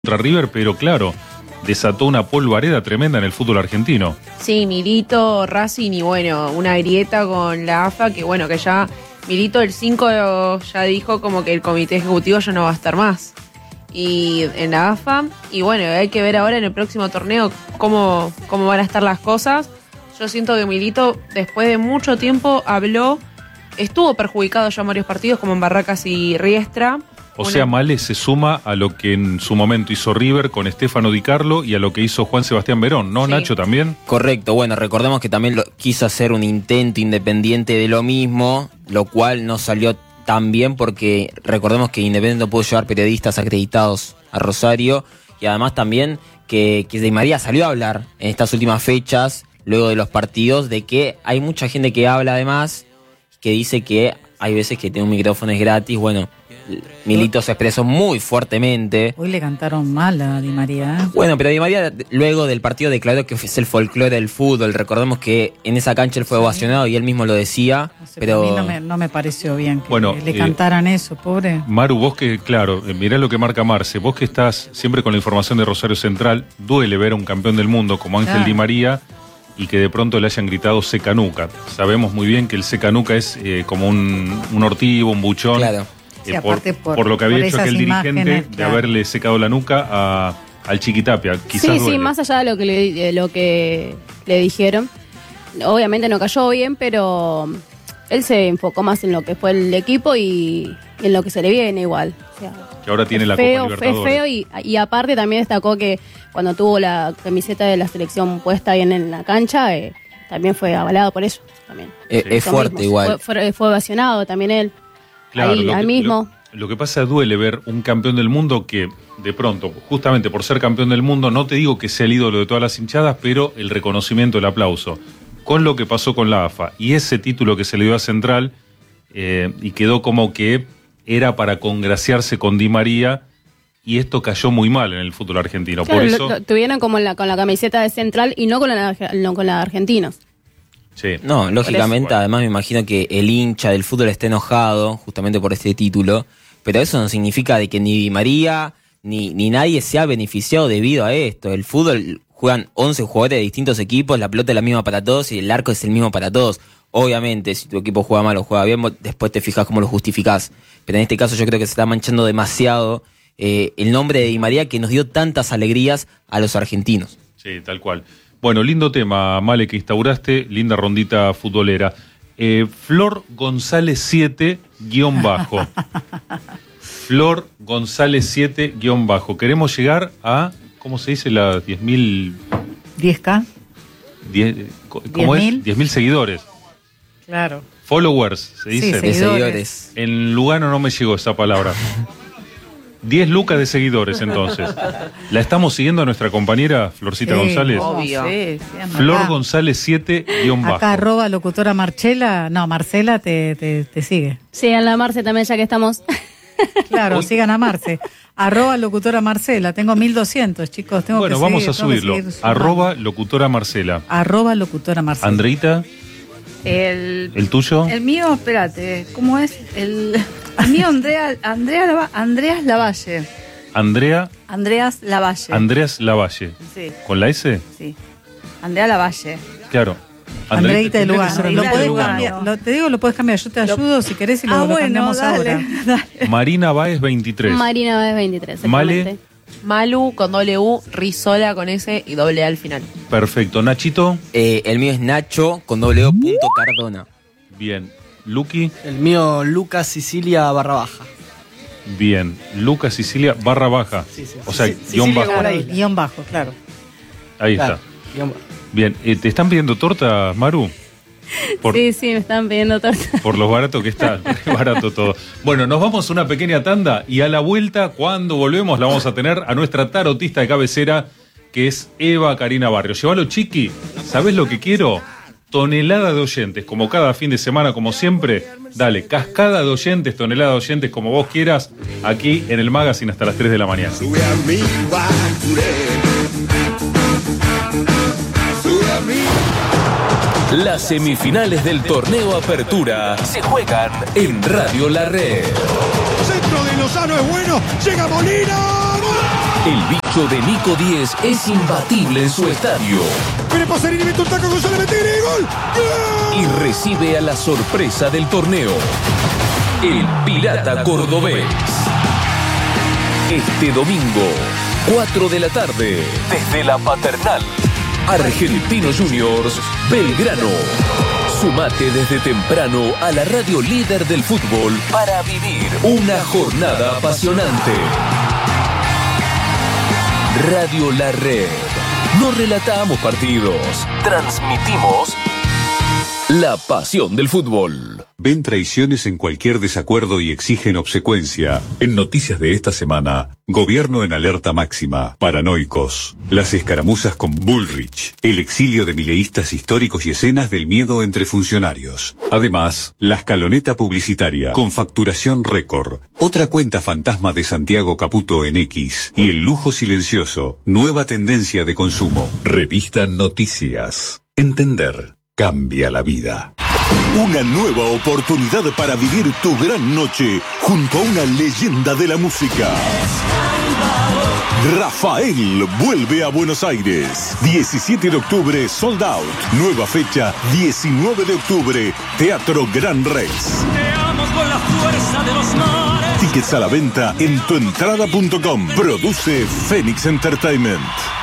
contra River, pero claro, desató una polvareda tremenda en el fútbol argentino. Sí, Milito, Racing y bueno, una grieta con la AFA que bueno, que ya Milito el 5 ya dijo como que el comité ejecutivo ya no va a estar más. Y en la AFA, y bueno, hay que ver ahora en el próximo torneo cómo van a estar las cosas. Yo siento que Milito, después de mucho tiempo, estuvo perjudicado ya en varios partidos, como en Barracas y Riestra. O sea, Male se suma a lo que en su momento hizo River con Stefano Di Carlo y a lo que hizo Juan Sebastián Verón, ¿no, sí. Nacho, también? Correcto, bueno, recordemos que también quiso hacer un intento independiente de lo mismo, lo cual no salió tan bien porque recordemos que Independiente no pudo llevar periodistas acreditados a Rosario y además también que Di María salió a hablar en estas últimas fechas, luego de los partidos, de que hay mucha gente que habla además, que dice que hay veces que tiene un micrófono es gratis, bueno. Milito se expresó muy fuertemente. Hoy le cantaron mal a Di María, ¿eh? Bueno, pero Di María luego del partido declaró que es el folclore del fútbol. Recordemos que en esa cancha él fue ovacionado y él mismo lo decía. No sé, pero a mí no me pareció bien que le cantaran eso, pobre. Maru, vos que, claro, mirá lo que marca Marce. Vos que estás siempre con la información de Rosario Central, duele ver a un campeón del mundo como Ángel Di María y que de pronto le hayan gritado secanuca. Sabemos muy bien que el secanuca es como un ortivo, un buchón. Claro. Sí, por lo que había hecho aquel dirigente de haberle secado la nuca al Chiquitapia. Quizás duele. Sí, más allá de lo que le dijeron. Obviamente no cayó bien, pero él se enfocó más en lo que fue el equipo y en lo que se le viene igual. O sea, que ahora tiene la Copa Libertadores. Es feo y aparte también destacó que cuando tuvo la camiseta de la selección puesta bien en la cancha, también fue avalado por eso. También. Es fuerte igual. Fue ovacionado también él. Claro, ahí mismo. Lo que pasa, duele ver un campeón del mundo que de pronto, justamente por ser campeón del mundo, no te digo que sea el ídolo de todas las hinchadas, pero el reconocimiento, el aplauso, con lo que pasó con la AFA y ese título que se le dio a Central y quedó como que era para congraciarse con Di María y esto cayó muy mal en el fútbol argentino. Claro, por eso lo tuvieron como con la camiseta de Central y no con la de Argentinos. Sí. No, lógicamente, además me imagino que el hincha del fútbol esté enojado justamente por este título, pero eso no significa de que ni Di María ni nadie se ha beneficiado debido a esto. El fútbol juegan 11 jugadores de distintos equipos, la pelota es la misma para todos y el arco es el mismo para todos. Obviamente, si tu equipo juega mal o juega bien, después te fijas cómo lo justificás. Pero en este caso yo creo que se está manchando demasiado el nombre de Di María que nos dio tantas alegrías a los argentinos. Sí, tal cual. Bueno, lindo tema, Male, que instauraste, linda rondita futbolera. Flor González 7 _. Flor González 7 _ Queremos llegar a, ¿cómo se dice? Las 10.000... 10K. ¿Cómo es? 10.000 seguidores. Claro. Followers, se dice. De seguidores. En Lugano no me llegó esa palabra. 10 lucas de seguidores, entonces. ¿La estamos siguiendo a nuestra compañera Florcita González? Obvio. Sí, Flor González 7 _ Acá @locutora Marcela. No, Marcela te sigue. Sí, en la Marce también, ya que estamos. Claro, sigan a Marce. @locutora Marcela. Tengo 1200, chicos. Bueno, vamos a subirlo. @locutora Marcela. @locutora Marcela. Andreita. ¿El tuyo? El mío, espérate, ¿cómo es? El mío, Andreas Lavalle. Andreas Lavalle. Sí. ¿Con la S? Sí. Andrea Lavalle. Claro. Andreita de Lugano. Te digo, lo puedes cambiar. Yo te ayudo si querés y lo cambiamos ahora. Dale. Marina Báez 23. Marina Báez 23. Male. Malu con W, Rizola con S y doble A al final. Perfecto. Nachito. El mío es Nacho con W.Cardona. Bien. Luqui. El mío, Lucas Sicilia _. Bien. Lucas Sicilia _. Sí, sí. O sea, Sicilia Guión bajo, claro. Ahí claro, está. Bien. ¿Te están pidiendo torta, Maru? Sí, me están pidiendo torta. Por lo barato que está, barato todo. Bueno, nos vamos a una pequeña tanda y a la vuelta, cuando volvemos, la vamos a tener a nuestra tarotista de cabecera, que es Eva Karina Barrio. Llévalo, chiqui. ¿Sabés lo que quiero? Tonelada de oyentes, como cada fin de semana, como siempre. Dale, cascada de oyentes, tonelada de oyentes, como vos quieras, aquí en el Magazine hasta las 3 de la mañana. Sube a mi Las semifinales del torneo Apertura se juegan en Radio La Red. Centro de Lozano es bueno, llega Molina. ¡Gol! El bicho de Nico Díez es imbatible en su estadio. Viene Pasarini, mete un taco, González, mete y gol. Y recibe a la sorpresa del torneo, el Pirata Cordobés. Este domingo, 4 de la tarde, desde la Paternal, Argentinos Juniors, Belgrano. Sumate desde temprano a la radio líder del fútbol para vivir una jornada apasionante. Radio La Red. No relatamos partidos, transmitimos la pasión del fútbol. Ven traiciones en cualquier desacuerdo y exigen obsecuencia. En noticias de esta semana, gobierno en alerta máxima, paranoicos, las escaramuzas con Bullrich, el exilio de mileístas históricos y escenas del miedo entre funcionarios. Además, la escaloneta publicitaria con facturación récord, otra cuenta fantasma de Santiago Caputo en X y el lujo silencioso, nueva tendencia de consumo. Revista Noticias. Entender cambia la vida. Una nueva oportunidad para vivir tu gran noche junto a una leyenda de la música. Rafael vuelve a Buenos Aires. 17 de octubre, sold out. Nueva fecha, 19 de octubre, Teatro Gran Rex. Te amo con la fuerza de los mares. Tickets a la venta en tuentrada.com. Produce Phoenix Entertainment.